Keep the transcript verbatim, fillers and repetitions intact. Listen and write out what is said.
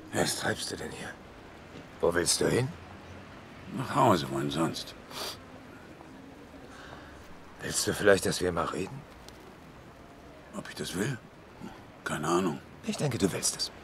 Hey. Was treibst du denn hier? Wo willst du hin? Nach Hause, wohin sonst? Willst du vielleicht, dass wir mal reden? Ob ich das will? Keine Ahnung. Ich denke, du willst es.